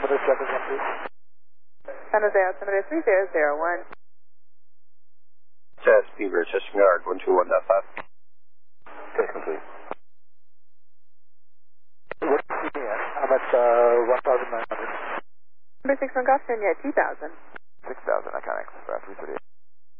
altimeter 712. San Jose altimeter 3001. Jazz Beaver, Chester Yard, 121.5. Okay, complete. What's the CBN? I'm at 1,900. Number 6 on Golf, Kenya, 2,000. 6,000, iconic. 338.